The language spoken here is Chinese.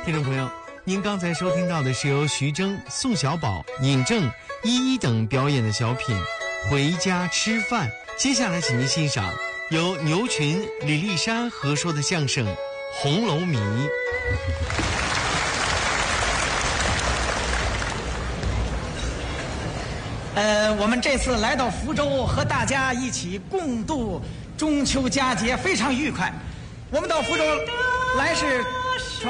听众朋友，您刚才收听到的是由徐峥、宋小宝、尹正、依依等表演的小品《回家吃饭》。接下来请您欣赏由牛群、李丽珊合说的相声《红楼迷》。 我们这次来到福州，和大家一起共度中秋佳节，非常愉快。我们到福州来是